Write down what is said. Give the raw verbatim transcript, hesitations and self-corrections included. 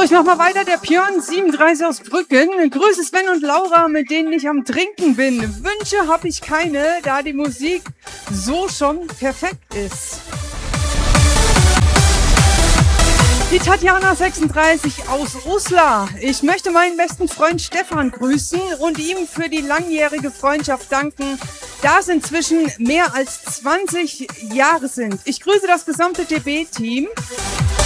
So, ich mach mal weiter. Der Björn siebenunddreißig aus Brücken. Grüße Sven und Laura, mit denen ich am Trinken bin. Wünsche habe ich keine, da die Musik so schon perfekt ist. Die Tatjana sechsunddreißig aus Uslar. Ich möchte meinen besten Freund Stefan grüßen und ihm für die langjährige Freundschaft danken, da es inzwischen mehr als zwanzig Jahre sind. Ich grüße das gesamte D B-Team.